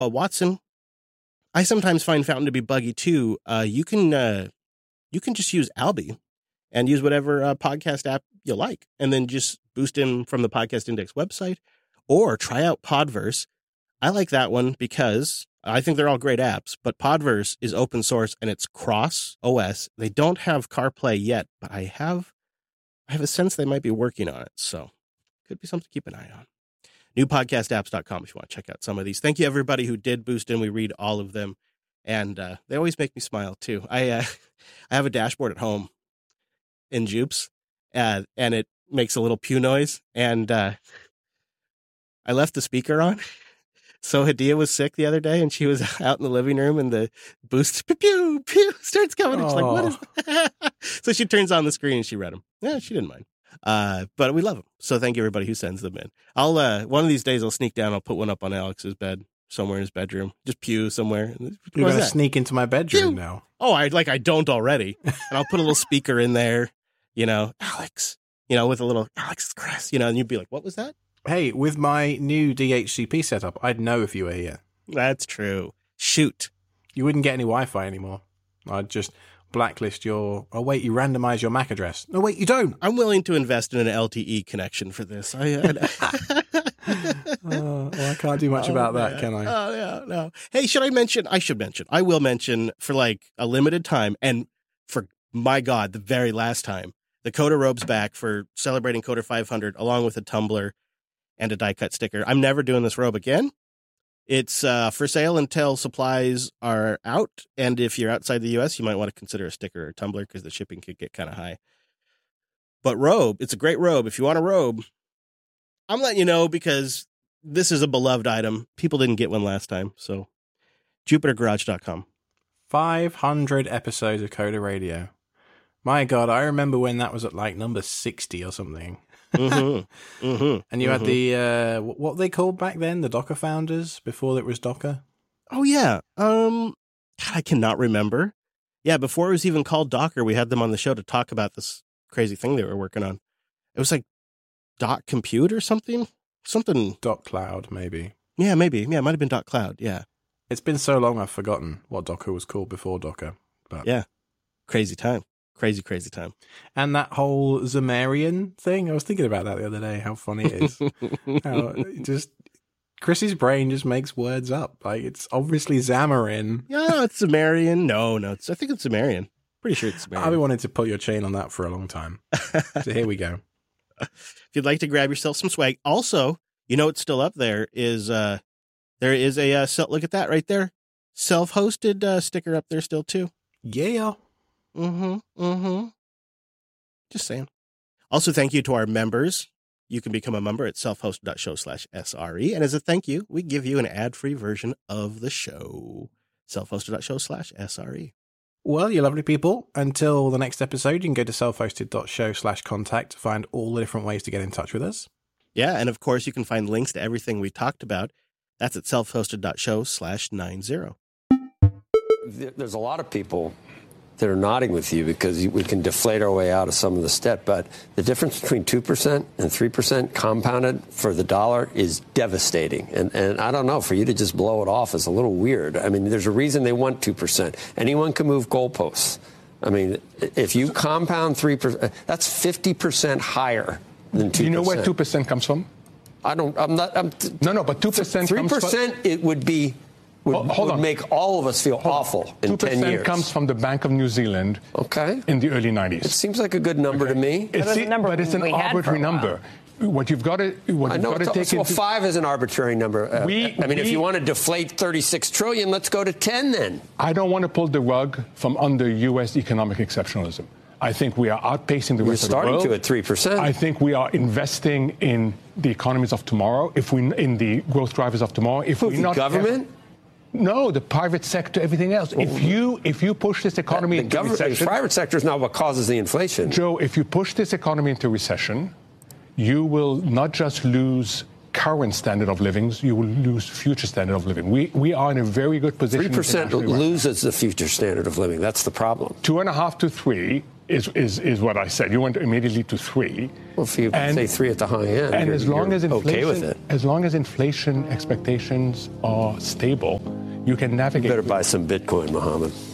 Watson, I sometimes find Fountain to be buggy too. You can just use Alby and use whatever podcast app you like, and then just boost in from the Podcast Index website, or try out Podverse. I like that one because I think they're all great apps, but Podverse is open source and it's cross OS. They don't have CarPlay yet, but I have a sense they might be working on it. So could be something to keep an eye on. Newpodcastapps.com if you want to check out some of these. Thank you, everybody who did boost in. We read all of them, and they always make me smile, too. I have a dashboard at home in Jupes, and it makes a little pew noise, and I left the speaker on. So Hadia was sick the other day, and she was out in the living room, and the boost pew pew starts coming. And she's like, "What is that?" So she turns on the screen, and she read them. Yeah, she didn't mind. But we love them. So thank you, everybody who sends them in. I'll one of these days I'll sneak down. I'll put one up on Alex's bed somewhere in his bedroom. Just pew somewhere. You're going to sneak into my bedroom now. Oh, I don't already. And I'll put a little speaker in there, Alex, with a little Alex Cress, and you'd be like, what was that? Hey, with my new DHCP setup, I'd know if you were here. That's true. Shoot. You wouldn't get any Wi-Fi anymore. I'd just blacklist your... Oh, wait, you randomize your MAC address. No, wait, you don't. I'm willing to invest in an LTE connection for this. Well, I can't do much about that, can I? Oh, yeah, no. Hey, I should mention, I will mention for like a limited time, and for, my God, the very last time, the Coda robe's back for celebrating Coda 500, along with a tumbler and a die-cut sticker. I'm never doing this robe again. It's for sale until supplies are out, and if you're outside the U.S., you might want to consider a sticker or a tumbler because the shipping could get kind of high. But robe, it's a great robe. If you want a robe, I'm letting you know because this is a beloved item. People didn't get one last time, so JupiterGarage.com. 500 episodes of Coda Radio. My God, I remember when that was at like number 60 or something. Mm-hmm. Mm-hmm. And you had the what they called back then, the Docker founders, before it was Docker. Oh yeah, I cannot remember. Yeah, before it was even called Docker, we had them on the show to talk about this crazy thing they were working on. It was like Doc Compute or something. Doc Cloud, maybe. Yeah, maybe. Yeah, it might have been Doc Cloud. Yeah. It's been so long, I've forgotten what Docker was called before Docker. But yeah, crazy time. Crazy time. And that whole Zamarian thing, I was thinking about that the other day, how funny it is. How Chrissy's brain just makes words up. Like, it's obviously Xamarin. Yeah, it's Zamarian. No, I think it's Zamarian. Pretty sure it's Zamarian. I've been wanting to pull your chain on that for a long time. So here we go. If you'd like to grab yourself some swag. Also, what's still up there is there is a look at that right there. Self-hosted sticker up there still too. Yeah. Mm-hmm. Just saying. Also, thank you to our members. You can become a member at selfhosted.show/SRE. And as a thank you, we give you an ad-free version of the show. Selfhosted.show/SRE. Well, you lovely people, until the next episode, you can go to selfhosted.show/contact to find all the different ways to get in touch with us. Yeah, and of course, you can find links to everything we talked about. That's at selfhosted.show/90. There's a lot of people that are nodding with you because we can deflate our way out of some of the step. But the difference between 2% and 3% compounded for the dollar is devastating. And I don't know, for you to just blow it off is a little weird. I mean, there's a reason they want 2%. Anyone can move goalposts. I mean, if you compound 3%, that's 50% higher than 2%. Do you know where 2% comes from? No, but 2% 3%, it would be... would make all of us feel awful in 10 years. 2% comes from the Bank of New Zealand in the early 90s. It seems like a good number to me. But it's an arbitrary number. What you've got to take into... 5 is an arbitrary number. If you want to deflate 36 trillion, let's go to 10 then. I don't want to pull the rug from under U.S. economic exceptionalism. I think we are outpacing the rest of the world. We're starting to at 3%. I think we are investing in the economies of tomorrow, in the growth drivers of tomorrow. If we're not government? No, the private sector, everything else. If you push this economy into recession... The private sector is not what causes the inflation. Joe, if you push this economy into recession, you will not just lose current standard of living, you will lose future standard of living. We are in a very good position. 3% loses the future standard of living. That's the problem. 2.5 to 3 is what I said. You went immediately to 3. Well, if you say 3 at the high end, and as long as inflation, okay with it. As long as inflation expectations are stable, you can navigate. You better buy some Bitcoin, Mohammed.